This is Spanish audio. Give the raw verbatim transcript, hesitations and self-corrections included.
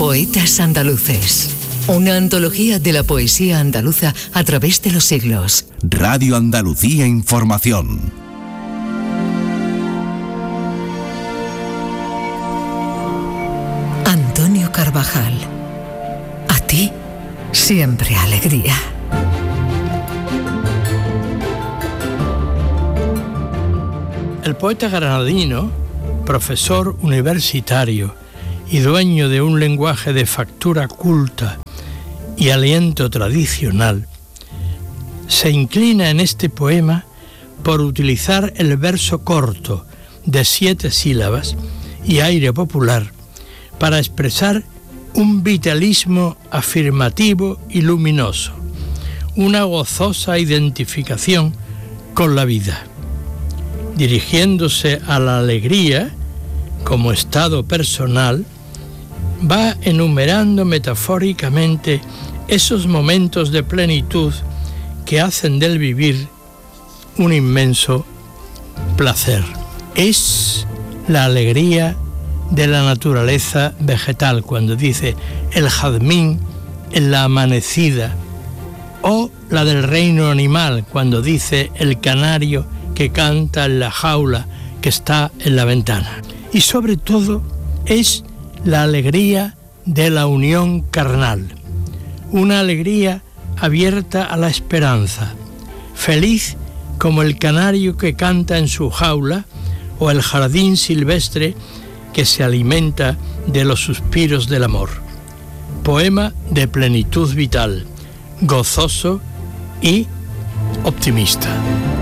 Poetas andaluces. Una antología de la poesía andaluza a través de los siglos. Radio Andalucía Información. Antonio Carvajal. A ti, siempre alegría. El poeta granadino, profesor universitario y dueño de un lenguaje de factura culta y aliento tradicional, se inclina en este poema por utilizar el verso corto de siete sílabas y aire popular para expresar un vitalismo afirmativo y luminoso, una gozosa identificación con la vida. Dirigiéndose a la alegría como estado personal, va enumerando metafóricamente esos momentos de plenitud que hacen del vivir un inmenso placer. Es la alegría de la naturaleza vegetal, cuando dice el jazmín en la amanecida, o la del reino animal, cuando dice el canario que canta en la jaula que está en la ventana. Y sobre todo es la alegría de la unión carnal, una alegría abierta a la esperanza, feliz como el canario que canta en su jaula o el jardín silvestre que se alimenta de los suspiros del amor. Poema de plenitud vital, gozoso y optimista.